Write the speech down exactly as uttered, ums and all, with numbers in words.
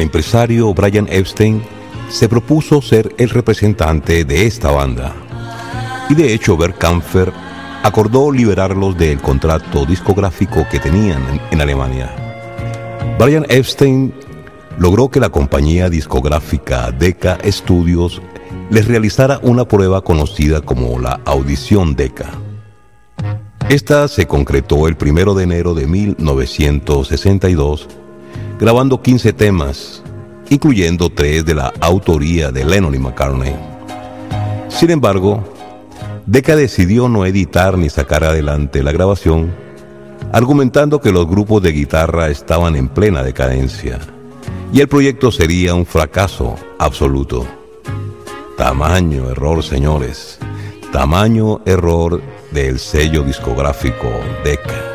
el empresario Brian Epstein se propuso ser el representante de esta banda. Y de hecho, Bert Kaempfer acordó liberarlos del contrato discográfico que tenían en, en Alemania. Brian Epstein logró que la compañía discográfica Decca Studios les realizara una prueba conocida como la audición Decca. Esta se concretó el primero de enero de mil novecientos sesenta y dos, grabando quince temas, incluyendo tres de la autoría de Lennon y McCartney. Sin embargo, Decca decidió no editar ni sacar adelante la grabación, argumentando que los grupos de guitarra estaban en plena decadencia y el proyecto sería un fracaso absoluto. Tamaño error, señores, tamaño error del sello discográfico Decca.